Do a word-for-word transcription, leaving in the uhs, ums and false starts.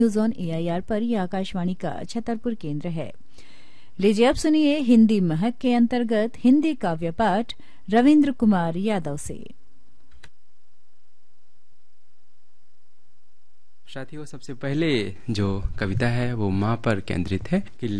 News on AIR पर यह आकाशवाणी का छतरपुर केंद्र है। लीजिए अब सुनिए हिंदी महक के अंतर्गत हिंदी काव्य पाठ रविंद्र कुमार यादव से। साथियों, सबसे पहले जो कविता है वो माँ पर केंद्रित है कि